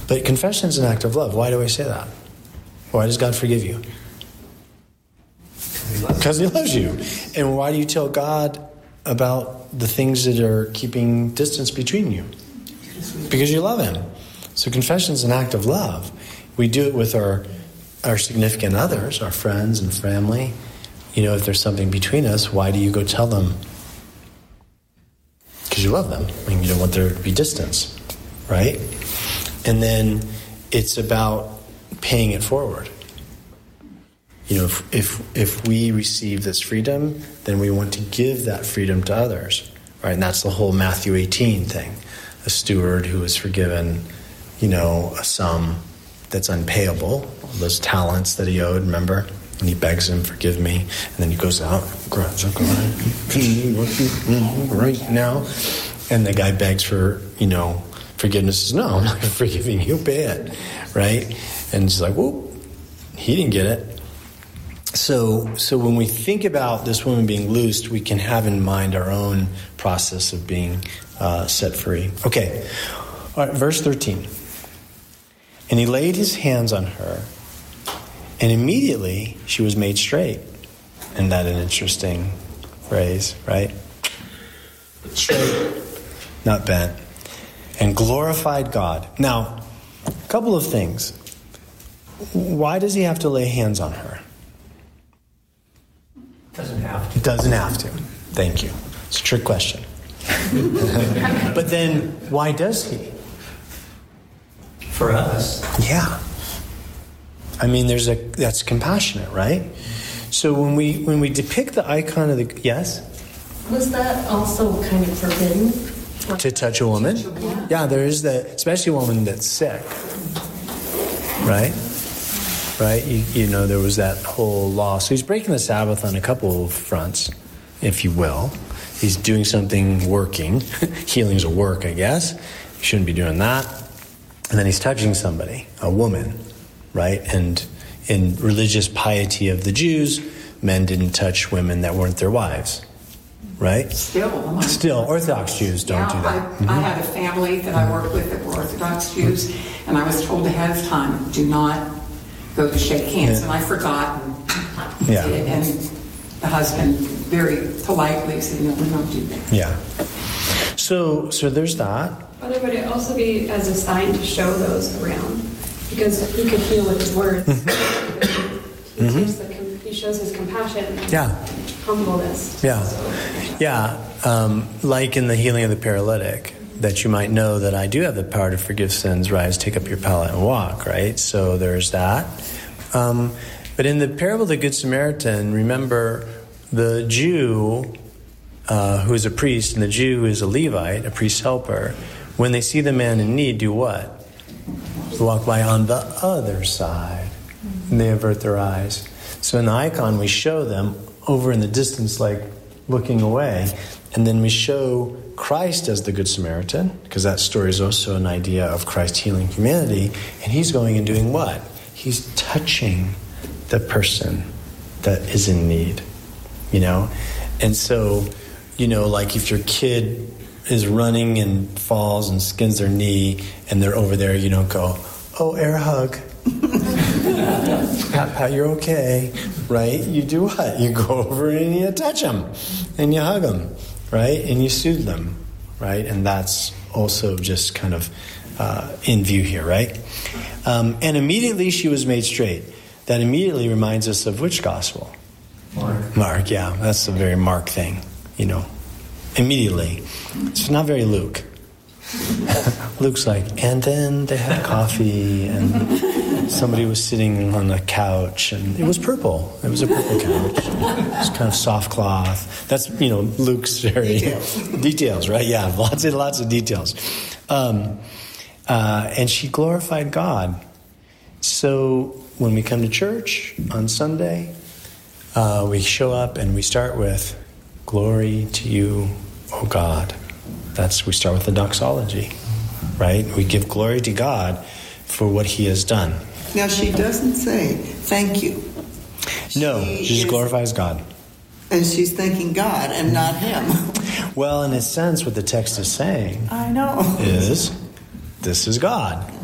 But confession is an act of love. Why do I say that? Why does God forgive you? Because he loves you. And why do you tell God about the things that are keeping distance between you? Because you love him. So confession is an act of love. We do it with our significant others, our friends and family. If there's something between us, why do you go tell them? Because you love them. You don't want there to be distance, right? And then it's about paying it forward. If we receive this freedom, then we want to give that freedom to others, right? And that's the whole Matthew 18 thing. A steward who is forgiven, a sum that's unpayable, those talents that he owed, remember? And he begs him, forgive me. And then he goes out, grabs a right now. And the guy begs for, forgiveness. Says, no, I'm not forgiving you, pay it, right? And he's like, whoop, he didn't get it. So when we think about this woman being loosed, we can have in mind our own process of being set free. Okay, all right, verse 13. And he laid his hands on her, and immediately she was made straight. Isn't that an interesting phrase, right? Straight, not bent. And glorified God. Now, a couple of things. Why does he have to lay hands on her? Doesn't have to. Doesn't have to. Thank you. It's a trick question. But then, why does he? For us. Yeah. I mean, that's compassionate, right? So when we depict the icon of the... Yes? Was that also kind of forbidden? To touch a woman? Yeah, there is that, especially a woman that's sick. Right? Right? There was that whole law. So he's breaking the Sabbath on a couple of fronts, if you will. He's doing something working. Healing's a work, I guess. He shouldn't be doing that. And then he's touching somebody, a woman, right? And in religious piety of the Jews, men didn't touch women that weren't their wives, right? Still, Orthodox Jews don't do that. I had a family that I worked with that were Orthodox Jews, and I was told ahead of time, do not go to shake hands. And I forgot and did it. And the husband very politely said, no, we don't do that. Yeah. So there's that. But would it also be as a sign to show those around? Because he could heal with his words. He shows his compassion, humbleness. Yeah. Like in the healing of the paralytic, that you might know that I do have the power to forgive sins, rise, take up your pallet and walk, right? So there's that. But in the parable of the Good Samaritan, remember the Jew who is a priest and the Jew who is a Levite, a priest's helper, when they see the man in need, do what? Walk by on the other side. And they avert their eyes. So in the icon, we show them over in the distance, like looking away. And then we show Christ as the Good Samaritan, because that story is also an idea of Christ healing humanity. And he's going and doing what? He's touching the person that is in need, And so, like if your kid is running and falls and skins their knee and they're over there, you don't go, oh, air hug. Pat, you're okay, right? You do what? You go over and you touch them and you hug them, right? And you soothe them, right? And that's also just kind of in view here, right? And immediately she was made straight. That immediately reminds us of which gospel? Mark, yeah. That's a very Mark thing, Immediately. It's not very Luke. Luke's like, and then they had coffee and somebody was sitting on a couch and it was purple. It was a purple couch. It was kind of soft cloth. That's, Luke's very... Details, right? Yeah, lots of details. And she glorified God. So when we come to church on Sunday, we show up and we start with, glory to you, O God. We start with the doxology, right? We give glory to God for what he has done. Now, she doesn't say, thank you. No, she just glorifies God. And she's thanking God and not him. Well, in a sense, what the text is saying I know is, this is God.